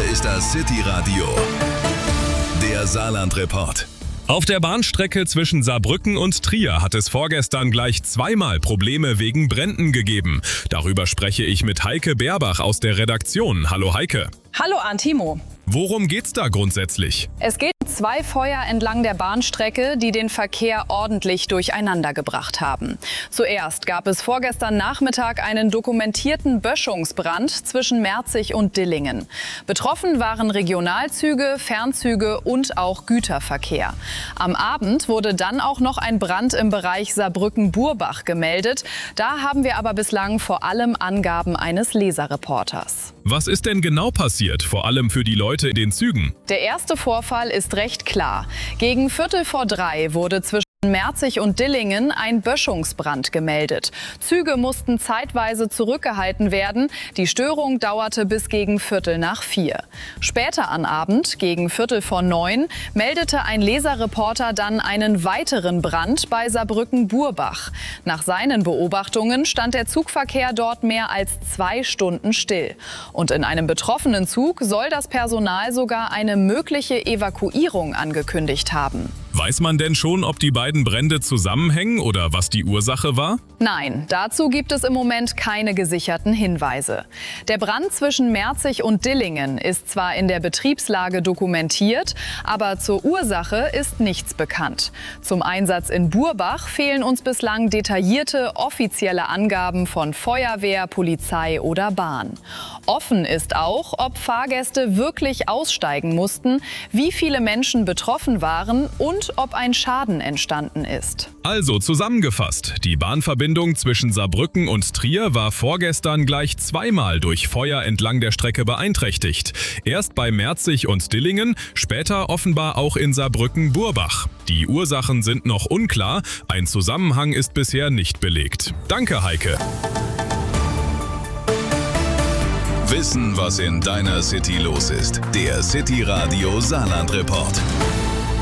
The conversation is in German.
ist das City Radio, der Saarland-Report. Auf der Bahnstrecke zwischen Saarbrücken und Trier hat es vorgestern gleich zweimal Probleme wegen Bränden gegeben. Darüber spreche ich mit Heike Beerbach aus der Redaktion. Hallo Heike. Hallo Antimo. Worum geht's da grundsätzlich? Es geht um 2 Feuer entlang der Bahnstrecke, die den Verkehr ordentlich durcheinander gebracht haben. Zuerst gab es vorgestern Nachmittag einen dokumentierten Böschungsbrand zwischen Merzig und Dillingen. Betroffen waren Regionalzüge, Fernzüge und auch Güterverkehr. Am Abend wurde dann auch noch ein Brand im Bereich Saarbrücken-Burbach gemeldet. Da haben wir aber bislang vor allem Angaben eines Leserreporters. Was ist denn genau passiert, vor allem für die Leute in den Zügen? Der erste Vorfall ist recht klar. Gegen 2:45 wurde zwischen Merzig und Dillingen ein Böschungsbrand gemeldet. Züge mussten zeitweise zurückgehalten werden. Die Störung dauerte bis gegen 4:45. Später am Abend, gegen 8:45, meldete ein Leserreporter dann einen weiteren Brand bei Saarbrücken-Burbach. Nach seinen Beobachtungen stand der Zugverkehr dort mehr als 2 Stunden still. Und in einem betroffenen Zug soll das Personal sogar eine mögliche Evakuierung angekündigt haben. Weiß man denn schon, ob die beiden Brände zusammenhängen oder was die Ursache war? Nein, dazu gibt es im Moment keine gesicherten Hinweise. Der Brand zwischen Merzig und Dillingen ist zwar in der Betriebslage dokumentiert, aber zur Ursache ist nichts bekannt. Zum Einsatz in Burbach fehlen uns bislang detaillierte offizielle Angaben von Feuerwehr, Polizei oder Bahn. Offen ist auch, ob Fahrgäste wirklich aussteigen mussten, wie viele Menschen betroffen waren und ob ein Schaden entstanden ist. Also zusammengefasst, die Bahnverbindung zwischen Saarbrücken und Trier war vorgestern gleich zweimal durch Feuer entlang der Strecke beeinträchtigt. Erst bei Merzig und Dillingen, später offenbar auch in Saarbrücken-Burbach. Die Ursachen sind noch unklar, ein Zusammenhang ist bisher nicht belegt. Danke, Heike. Wissen, was in deiner City los ist. Der City Radio Saarland-Report.